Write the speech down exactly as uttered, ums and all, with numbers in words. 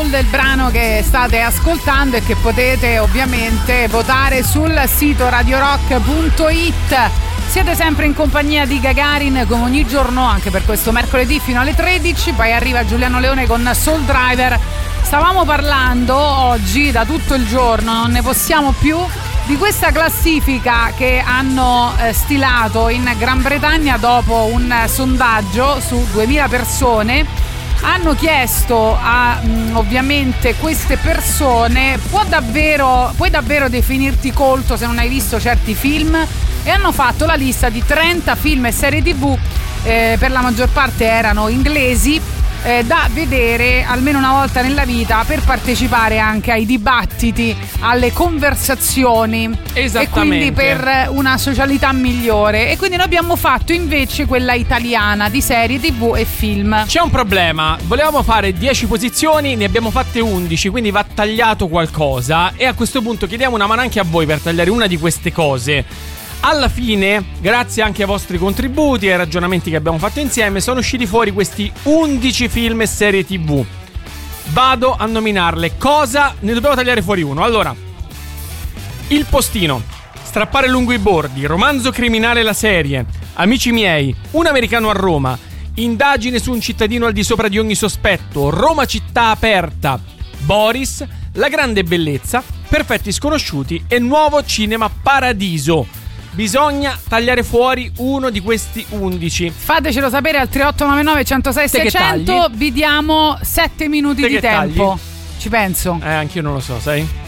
del brano che state ascoltando e che potete ovviamente votare sul sito radio rock punto it. Siete sempre in compagnia di Gagarin come ogni giorno, anche per questo mercoledì fino alle tredici. Poi arriva Giuliano Leone con Soul Driver. Stavamo parlando oggi da tutto il giorno, non ne possiamo più, di questa classifica che hanno eh, stilato in Gran Bretagna dopo un sondaggio su duemila persone. Hanno chiesto a mh, ovviamente queste persone: può davvero, puoi davvero definirti colto se non hai visto certi film? E hanno fatto la lista di trenta film e serie tv, eh, per la maggior parte erano inglesi, eh, da vedere almeno una volta nella vita per partecipare anche ai dibattiti, alle conversazioni, e quindi per una socialità migliore. E quindi noi abbiamo fatto invece quella italiana di serie tv e film. C'è un problema: volevamo fare dieci posizioni, ne abbiamo fatte undici, quindi va tagliato qualcosa, e a questo punto chiediamo una mano anche a voi per tagliare una di queste cose. Alla fine, grazie anche ai vostri contributi e ai ragionamenti che abbiamo fatto insieme, sono usciti fuori questi undici film e serie tv. Vado a nominarle. Cosa? Ne dobbiamo tagliare fuori uno. Allora, Il Postino, Strappare lungo i bordi, Romanzo criminale la serie, Amici miei, Un americano a Roma, Indagine su un cittadino al di sopra di ogni sospetto, Roma città aperta, Boris, La grande bellezza, Perfetti sconosciuti e Nuovo cinema paradiso. Bisogna tagliare fuori uno di questi undici. Fatecelo sapere al tre otto nove nove uno zero sei sei zero zero. Vi diamo sette minuti Te di tempo. Tagli? Ci penso. Eh, anch'io non lo so, sai?